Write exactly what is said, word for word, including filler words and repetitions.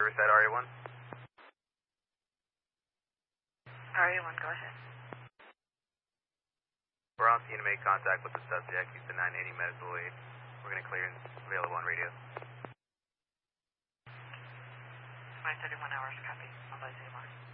Riverside R A one. R A one, go ahead. We're on scene to make contact with the subject. He's the nine eighty medical aid. We're going to clear and available on radio. My thirty-one hours, copy. I'll let you tomorrow.